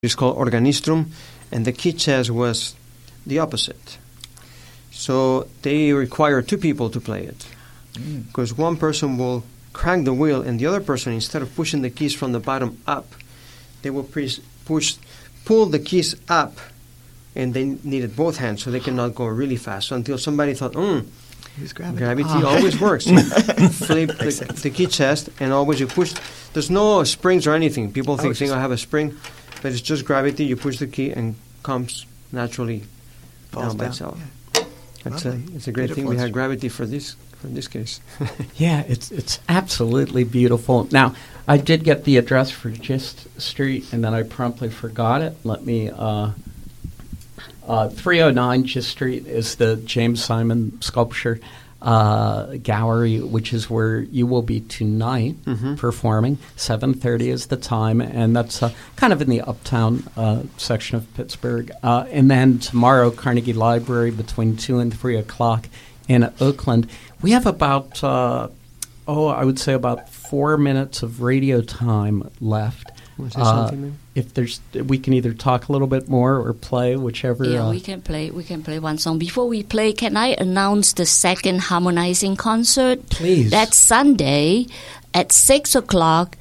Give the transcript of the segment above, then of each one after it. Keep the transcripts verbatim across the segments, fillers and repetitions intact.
It's called Organistrum, and the key chess was the opposite. So they require two people to play it, mm. because one person will crank the wheel, and the other person, instead of pushing the keys from the bottom up, they will push, push pull the keys up, and they needed both hands, so they cannot go really fast. So until somebody thought, hmm, gravity, gravity oh. always works. You flip the, the key chest, and always you push. There's no springs or anything. People think, oh, think I have a spring, but it's just gravity. You push the key, and comes naturally Falls down by down. itself. Yeah. That's a, it's a great beautiful thing. We had gravity for this for this case. Yeah, it's it's absolutely beautiful. Now, I did get the address for Gist Street, and then I promptly forgot it. Let me. Uh, uh, three oh nine Gist Street is the James Simon Sculpture uh, Gallery, which is where you will be tonight mm-hmm. performing. seven thirty is the time, and that's uh, kind of in the uptown uh, section of Pittsburgh. Uh, and then tomorrow, Carnegie Library between two and three o'clock in Oakland. We have about, uh, oh, I would say about four minutes of radio time left. Uh, if there's, we can either talk a little bit more or play, whichever. Yeah, uh, we can play. We can play one song. Before we play, can I announce the second harmonizing concert? Please. That's Sunday at six o'clock.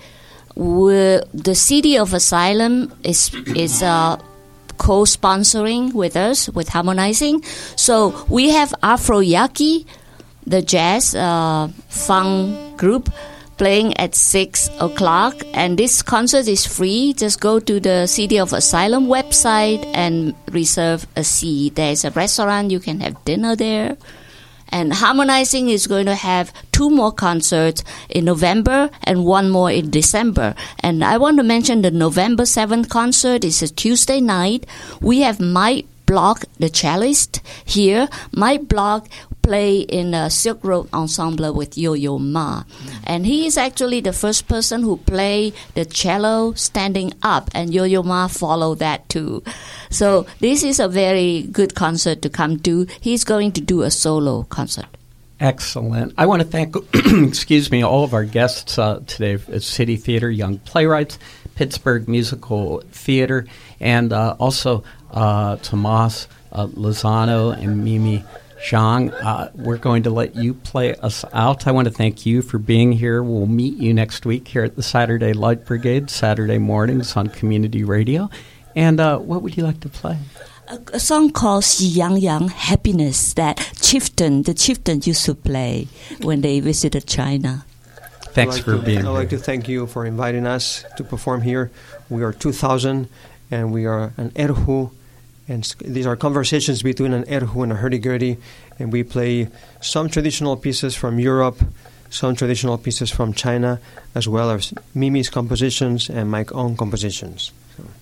We're, the City of Asylum is is uh, co-sponsoring with us with harmonizing. So we have Afro Yaki, the jazz uh, funk group, playing at six o'clock, and this concert is free. Just go to the City of Asylum website and reserve a seat. There's a restaurant, you can have dinner there. And Harmonizing is going to have two more concerts in November and one more in December. And I want to mention the November seventh concert is a Tuesday night. We have Mike Block, the cellist, here. Mike Block play in a Silk Road Ensemble with Yo-Yo Ma. Mm. And he is actually the first person who played the cello standing up, and Yo-Yo Ma followed that too. So this is a very good concert to come to. He's going to do a solo concert. Excellent. I want to thank, excuse me, all of our guests uh, today at City Theater, Young Playwrights, Pittsburgh Musical Theater, and uh, also uh, Tomas uh, Lozano and Mimi Zhang. Uh, we're going to let you play us out. I want to thank you for being here. We'll meet you next week here at the Saturday Light Brigade, Saturday mornings on Community Radio. And uh, what would you like to play? A, a song called Yang Yang Happiness that Chieftain, the Chieftain used to play when they visited China. Thanks like for to, being I'd here. I'd like to thank you for inviting us to perform here. We are two thousand, and we are an erhu. And these are conversations between an erhu and a hurdy-gurdy, and we play some traditional pieces from Europe, some traditional pieces from China, as well as Mimi's compositions and my own compositions. So.